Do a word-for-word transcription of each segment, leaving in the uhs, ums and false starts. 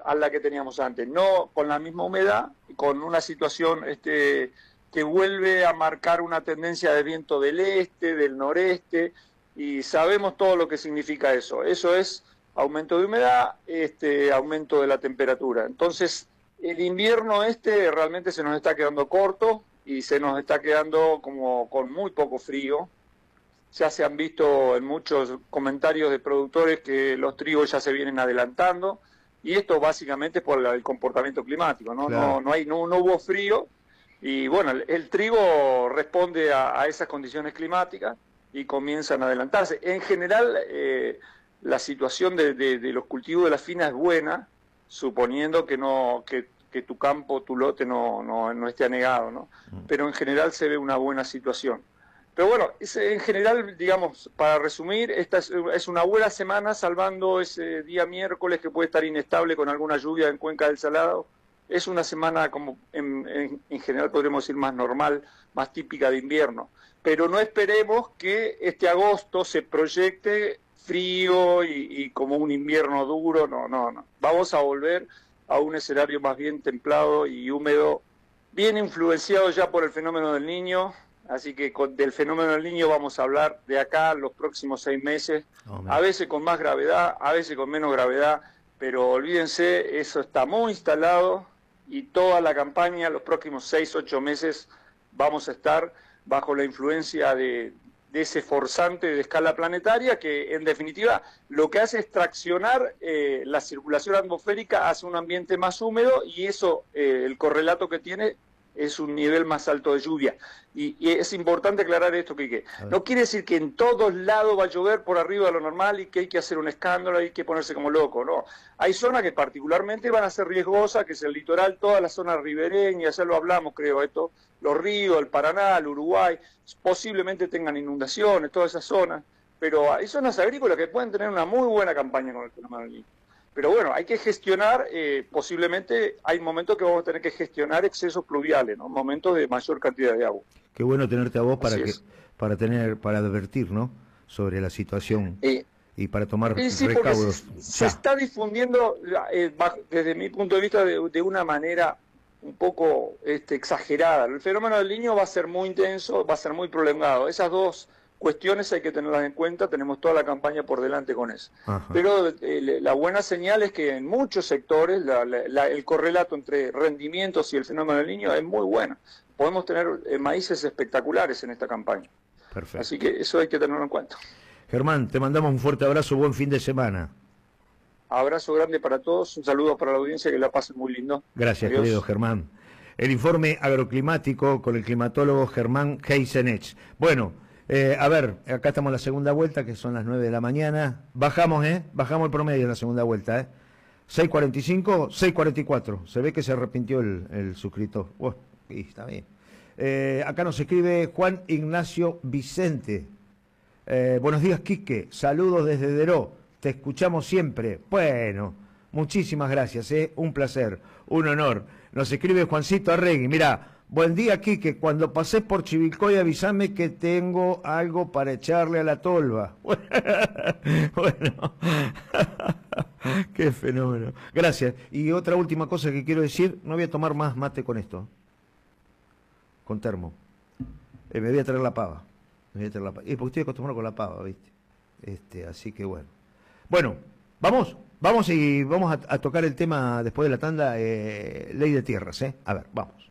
a la que teníamos antes, no con la misma humedad, con una situación este, que vuelve a marcar una tendencia de viento del este, del noreste, y sabemos todo lo que significa eso. Eso es aumento de humedad, este, aumento de la temperatura. Entonces, el invierno este realmente se nos está quedando corto y se nos está quedando como con muy poco frío. Ya se han visto en muchos comentarios de productores que los trigos ya se vienen adelantando, y esto básicamente es por el comportamiento climático, ¿no? Claro. No, no, hay, no, no hubo frío, y bueno, el, el trigo responde a, a esas condiciones climáticas y comienzan a adelantarse. En general, eh, la situación de, de, de los cultivos de la fina es buena, suponiendo que no que, que tu campo, tu lote no, no, no esté anegado, ¿no? Pero en general se ve una buena situación. Pero bueno, es, en general, digamos, para resumir, esta es, es una buena semana, salvando ese día miércoles que puede estar inestable con alguna lluvia en Cuenca del Salado. Es una semana, como en, en, en general podríamos decir, más normal, más típica de invierno. Pero no esperemos que este agosto se proyecte frío y, y como un invierno duro, no, no, no. Vamos a volver a un escenario más bien templado y húmedo, bien influenciado ya por el fenómeno del Niño. Así que con, del fenómeno del Niño vamos a hablar de acá los próximos seis meses, oh, a veces con más gravedad, a veces con menos gravedad, pero olvídense, eso está muy instalado, y toda la campaña, los próximos seis, ocho meses, vamos a estar bajo la influencia de, de ese forzante de escala planetaria, que en definitiva lo que hace es traccionar eh, la circulación atmosférica hacia un ambiente más húmedo, y eso, eh, el correlato que tiene, es un nivel más alto de lluvia. Y, y es importante aclarar esto, Quique. No quiere decir que en todos lados va a llover por arriba de lo normal y que hay que hacer un escándalo, hay que ponerse como loco, no. Hay zonas que particularmente van a ser riesgosas, que es el litoral, toda la zona ribereña, ya lo hablamos, creo, esto, los ríos, el Paraná, el Uruguay, posiblemente tengan inundaciones, todas esas zonas, pero hay zonas agrícolas que pueden tener una muy buena campaña con el fenómeno del Niño. Pero bueno, hay que gestionar, eh, posiblemente hay momentos que vamos a tener que gestionar excesos pluviales, ¿no? Momentos de mayor cantidad de agua. Qué bueno tenerte a vos para Así que es. para tener para advertir, ¿no? Sobre la situación Eh, y para tomar eh, sí, recaudos. Se, se está difundiendo, eh, bajo, desde mi punto de vista, de, de una manera un poco este, exagerada. El fenómeno del Niño va a ser muy intenso, va a ser muy prolongado. Esas dos cuestiones hay que tenerlas en cuenta, tenemos toda la campaña por delante con eso. Ajá. Pero eh, la buena señal es que en muchos sectores la, la, la, el correlato entre rendimientos y el fenómeno del Niño es muy bueno. Podemos tener eh, maíces espectaculares en esta campaña. Perfecto. Así que eso hay que tenerlo en cuenta. Germán, te mandamos un fuerte abrazo, buen fin de semana. Abrazo grande para todos, un saludo para la audiencia, que la pasen muy lindo. Gracias, Adiós. Querido Germán. El informe agroclimático con el climatólogo Germán Heisenech. Bueno, Eh, a ver, acá estamos en la segunda vuelta, que son las nueve de la mañana. Bajamos, ¿eh? Bajamos el promedio en la segunda vuelta, ¿eh? seis cuarenta y cinco, seis cuarenta y cuatro. Se ve que se arrepintió el, el suscriptor. Bueno, y está bien. Eh, acá nos escribe Juan Ignacio Vicente. Eh, buenos días, Quique. Saludos desde Deró. Te escuchamos siempre. Bueno, muchísimas gracias, ¿eh? Un placer, un honor. Nos escribe Juancito Arregui. Mirá. Buen día, Quique. Cuando pasé por Chivilcoy, avísame que tengo algo para echarle a la tolva. Bueno, qué fenómeno. Gracias. Y otra última cosa que quiero decir, no voy a tomar más mate con esto. Con termo. Eh, me voy a traer la pava. Me voy a traer la pava. Eh, porque estoy acostumbrado con la pava, ¿viste? Este, así que bueno. Bueno, vamos. Vamos y vamos a, a tocar el tema después de la tanda, eh, ley de tierras, ¿eh? A ver, vamos.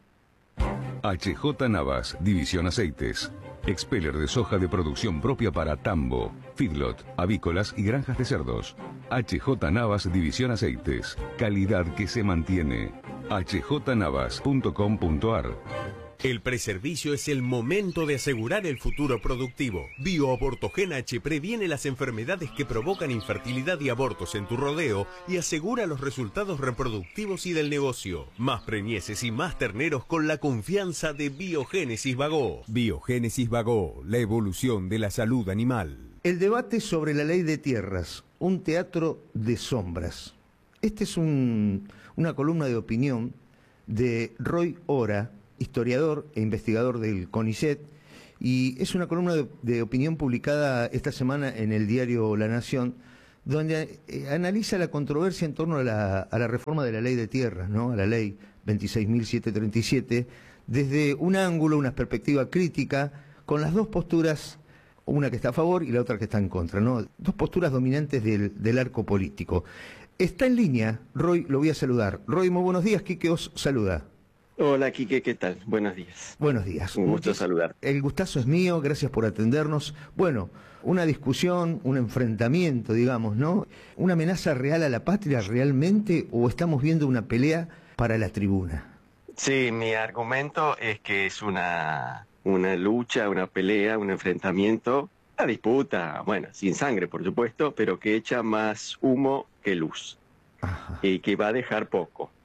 H J Navas, División Aceites. Expeller de soja de producción propia para tambo, feedlot, avícolas y granjas de cerdos. H J Navas, División Aceites. Calidad que se mantiene. h j navas punto com punto a r. El preservicio es el momento de asegurar el futuro productivo. BioAbortogen H previene las enfermedades que provocan infertilidad y abortos en tu rodeo y asegura los resultados reproductivos y del negocio. Más preñeces y más terneros con la confianza de Biogénesis Bagó. Biogénesis Bagó, la evolución de la salud animal. El debate sobre la ley de tierras, un teatro de sombras. Esta es un, una columna de opinión de Roy Ora, historiador e investigador del CONICET, y es una columna de, de opinión publicada esta semana en el diario La Nación, donde eh, analiza la controversia en torno a la, a la reforma de la ley de tierras, ¿no? A la ley veintiséis mil setecientos treinta y siete, desde un ángulo, una perspectiva crítica, con las dos posturas, una que está a favor y la otra que está en contra, ¿no? Dos posturas dominantes del, del arco político. Está en línea, Roy, lo voy a saludar. Roy, muy buenos días, Quique os saluda. Hola, Quique, ¿qué tal? Buenos días. Buenos días. Un gusto saludar. El gustazo es mío, gracias por atendernos. Bueno, una discusión, un enfrentamiento, digamos, ¿no? ¿Una amenaza real a la patria realmente o estamos viendo una pelea para la tribuna? Sí, mi argumento es que es una, una lucha, una pelea, un enfrentamiento, una disputa, bueno, sin sangre, por supuesto, pero que echa más humo que luz. Ajá. Y que va a dejar poco.